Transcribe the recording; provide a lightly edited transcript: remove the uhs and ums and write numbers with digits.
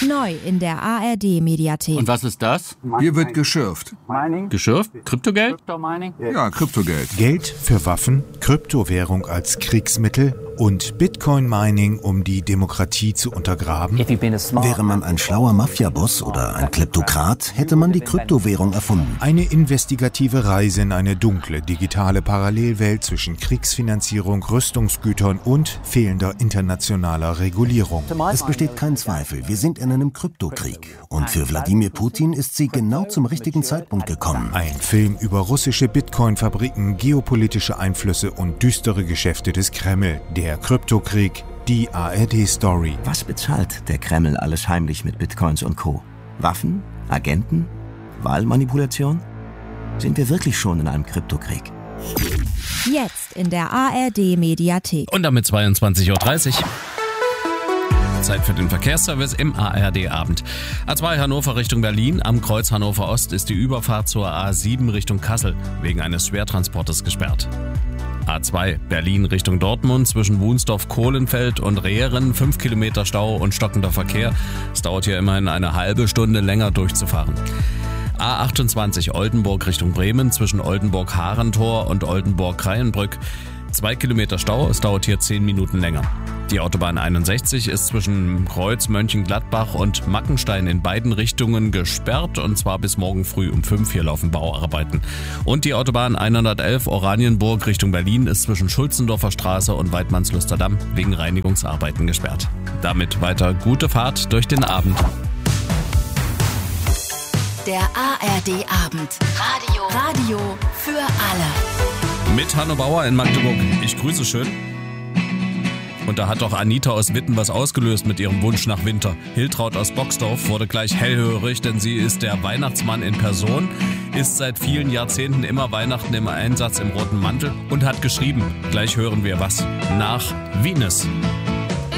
Neu in der ARD-Mediathek. Und was ist das? Hier wird geschürft. Geschürft? Kryptogeld? Ja, Kryptogeld. Geld für Waffen, Kryptowährung als Kriegsmittel und Bitcoin-Mining, um die Demokratie zu untergraben. Wäre man ein schlauer Mafiaboss oder ein Kleptokrat, hätte man die Kryptowährung erfunden. Eine investigative Reise in eine dunkle, digitale Parallelwelt zwischen Kriegsfinanzierung, Rüstungsgütern und fehlender internationaler Regulierung. Es besteht kein Zweifel, wir sind in einem Kryptokrieg. Und für Wladimir Putin ist sie genau zum richtigen Zeitpunkt gekommen. Ein Film über russische Bitcoin-Fabriken, geopolitische Einflüsse und düstere Geschäfte des Kreml. Der Kryptokrieg, die ARD-Story. Was bezahlt der Kreml alles heimlich mit Bitcoins und Co.? Waffen? Agenten? Wahlmanipulation? Sind wir wirklich schon in einem Kryptokrieg? Jetzt in der ARD-Mediathek. Und damit 22.30 Uhr. Zeit für den Verkehrsservice im ARD-Abend. A2 Hannover Richtung Berlin. Am Kreuz Hannover Ost ist die Überfahrt zur A7 Richtung Kassel wegen eines Schwertransportes gesperrt. A2 Berlin Richtung Dortmund zwischen Wunsdorf-Kohlenfeld und Rehren 5 Kilometer Stau und stockender Verkehr. Es dauert hier immerhin eine halbe Stunde länger durchzufahren. A28 Oldenburg Richtung Bremen zwischen Oldenburg-Harentor und Oldenburg-Kreienbrück. 2 Kilometer Stau, es dauert hier 10 Minuten länger. Die Autobahn 61 ist zwischen Kreuz Mönchengladbach und Mackenstein in beiden Richtungen gesperrt und zwar bis morgen früh um 5. Hier laufen Bauarbeiten. Und die Autobahn 111 Oranienburg Richtung Berlin ist zwischen Schulzendorfer Straße und Weidmannsluster Damm wegen Reinigungsarbeiten gesperrt. Damit weiter gute Fahrt durch den Abend. Der ARD-Abend. Radio für alle. Mit Hanno Bauer in Magdeburg. Ich grüße schön. Und da hat doch Anita aus Witten was ausgelöst mit ihrem Wunsch nach Winter. Hiltraud aus Boxdorf wurde gleich hellhörig, denn sie ist der Weihnachtsmann in Person, ist seit vielen Jahrzehnten immer Weihnachten im Einsatz im roten Mantel und hat geschrieben, gleich hören wir was, nach Venus.